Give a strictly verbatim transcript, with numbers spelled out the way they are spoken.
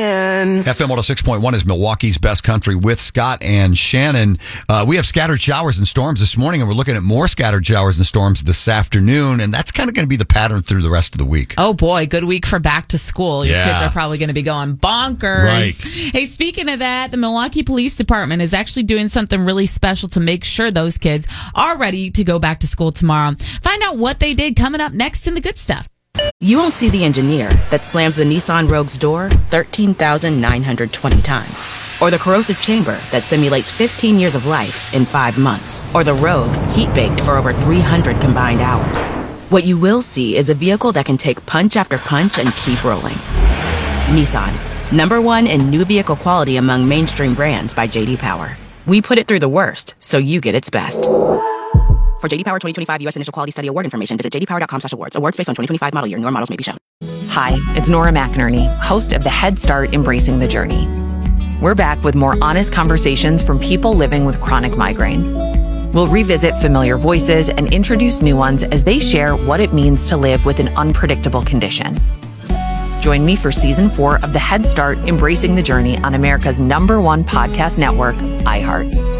friends. F M one oh six point one is Milwaukee's Best Country with Scott and Shannon. Uh, we have scattered showers and storms this morning, and we're looking at more scattered showers and storms this afternoon, and that's kind of going to be the pattern through the rest of the week. Oh, boy. Good week for back to school. Your Yeah. kids are probably going to be going bonkers. Right. Hey, speaking of that, the Milwaukee Police Department is actually doing something really special to make sure those kids are ready to go back to school tomorrow. Find out what they did coming up next in the good stuff. You won't see the engineer that slams the Nissan Rogue's door thirteen thousand nine hundred twenty times. Or the corrosive chamber that simulates fifteen years of life in five months. Or the Rogue heat-baked for over three hundred combined hours. What you will see is a vehicle that can take punch after punch and keep rolling. Nissan, number one in new vehicle quality among mainstream brands by J D Power. We put it through the worst, so you get its best. For J D Power twenty twenty-five U S Initial Quality Study Award information, visit j d power dot com slash awards. Awards based on twenty twenty-five model year. Newer models may be shown. Hi, it's Nora McInerney, host of the Head Start Embracing the Journey. We're back with more honest conversations from people living with chronic migraine. We'll revisit familiar voices and introduce new ones as they share what it means to live with an unpredictable condition. Join me for season four of the Head Start Embracing the Journey on America's number one podcast network, iHeart.